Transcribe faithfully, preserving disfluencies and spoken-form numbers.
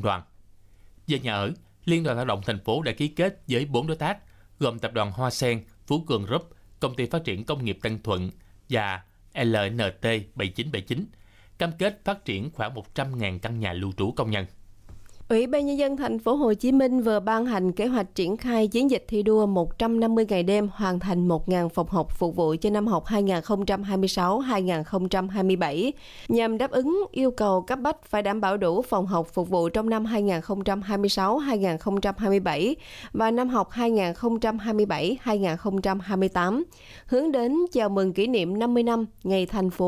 công đoàn. Về nhà ở, Liên đoàn Lao động thành phố đã ký kết với bốn đối tác gồm tập đoàn Hoa Sen, Phú Cường Group, Công ty Phát triển Công nghiệp Tân Thuận và L N T bảy chín bảy chín, cam kết phát triển khoảng một trăm nghìn căn nhà lưu trú công nhân. Ủy ban Nhân dân thành phố Hồ Chí Minh vừa ban hành kế hoạch triển khai chiến dịch thi đua một trăm năm mươi ngày đêm hoàn thành một nghìn phòng học phục vụ cho năm học hai nghìn không trăm hai mươi sáu hai nghìn không trăm hai mươi bảy, nhằm đáp ứng yêu cầu cấp bách phải đảm bảo đủ phòng học phục vụ trong năm hai nghìn không trăm hai mươi sáu hai nghìn không trăm hai mươi bảy và năm học hai nghìn không trăm hai mươi bảy hai nghìn không trăm hai mươi tám, hướng đến chào mừng kỷ niệm năm mươi năm ngày thành phố